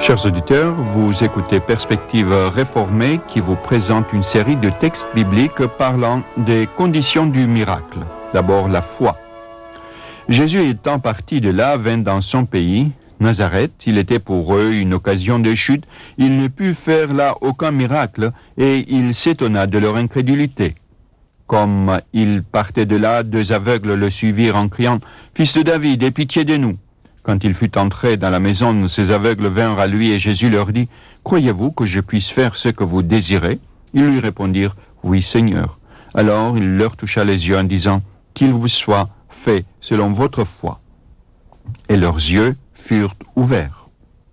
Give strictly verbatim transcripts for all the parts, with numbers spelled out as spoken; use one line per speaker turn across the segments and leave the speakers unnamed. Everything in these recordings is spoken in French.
Chers auditeurs, vous écoutez Perspective réformée qui vous présente une série de textes bibliques parlant des conditions du miracle. D'abord, la foi. Jésus étant parti de là, vint dans son pays, Nazareth. Il était pour eux une occasion de chute. Il ne put faire là aucun miracle et il s'étonna de leur incrédulité. Comme il partait de là, deux aveugles le suivirent en criant « Fils de David, aie pitié de nous !» Quand il fut entré dans la maison, ces aveugles vinrent à lui et Jésus leur dit « Croyez-vous que je puisse faire ce que vous désirez ?» Ils lui répondirent « Oui, Seigneur. » Alors il leur toucha les yeux en disant « Qu'il vous soit fait selon votre foi. » Et leurs yeux furent ouverts.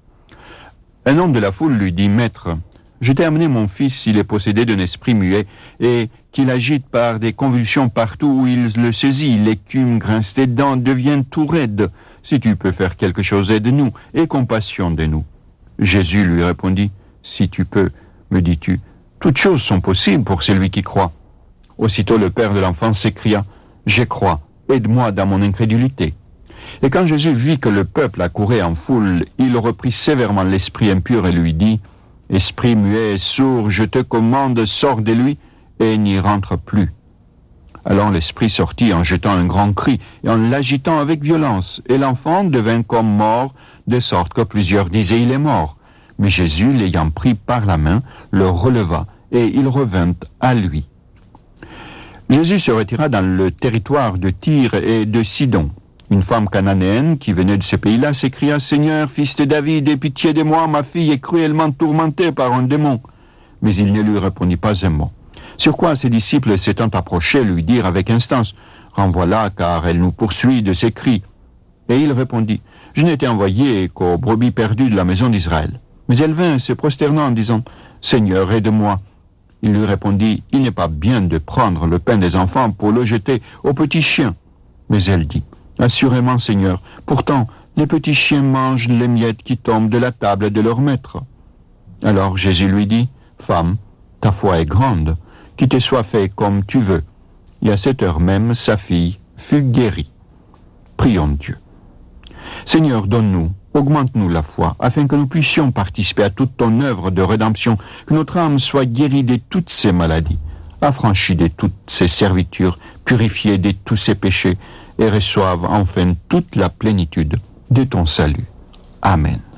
Un homme de la foule lui dit « Maître, je t'ai amené mon fils, il est possédé d'un esprit muet, et qu'il agite par des convulsions partout où il le saisit. L'écume grince des dents, devient tout raide. Si tu peux faire quelque chose, aide-nous, aie compassion de nous. » Jésus lui répondit, « Si tu peux, me dis-tu, toutes choses sont possibles pour celui qui croit. » Aussitôt le père de l'enfant s'écria, « Je crois, aide-moi dans mon incrédulité. » Et quand Jésus vit que le peuple accourait en foule, il reprit sévèrement l'esprit impur et lui dit, « Esprit muet et sourd, je te commande, sors de lui et n'y rentre plus. » Alors l'esprit sortit en jetant un grand cri et en l'agitant avec violence, et l'enfant devint comme mort, de sorte que plusieurs disaient « Il est mort ». Mais Jésus, l'ayant pris par la main, le releva, et il revint à lui. Jésus se retira dans le territoire de Tyr et de Sidon. Une femme cananéenne qui venait de ce pays-là s'écria « Seigneur, fils de David, aie pitié de moi, ma fille est cruellement tourmentée par un démon. » Mais il ne lui répondit pas un mot. Sur quoi ses disciples s'étant approchés lui dirent avec instance « Renvoie-la, car elle nous poursuit de ses cris. » Et il répondit « Je n'étais envoyé qu'aux brebis perdues de la maison d'Israël. » Mais elle vint se prosternant en disant « Seigneur, aide-moi. » Il lui répondit « Il n'est pas bien de prendre le pain des enfants pour le jeter aux petits chiens. » Mais elle dit « Assurément, Seigneur, pourtant les petits chiens mangent les miettes qui tombent de la table de leur maître. » Alors Jésus lui dit « Femme, ta foi est grande. Qu'il te soit fait comme tu veux. » Et à cette heure même, sa fille fut guérie. Prions Dieu. Seigneur, donne-nous, augmente-nous la foi, afin que nous puissions participer à toute ton œuvre de rédemption, que notre âme soit guérie de toutes ses maladies, affranchie de toutes ses servitures, purifiée de tous ses péchés, et reçoive enfin toute la plénitude de ton salut. Amen.